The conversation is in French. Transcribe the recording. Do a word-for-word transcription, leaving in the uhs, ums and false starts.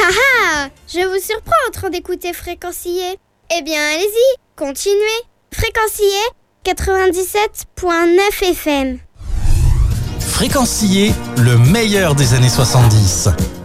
Ah ah! Je vous surprends en train d'écouter Fréquencier. Eh bien, allez-y, continuez. Fréquencier quatre-vingt-dix-sept virgule neuf F M. Fréquencier, le meilleur des années soixante-dix.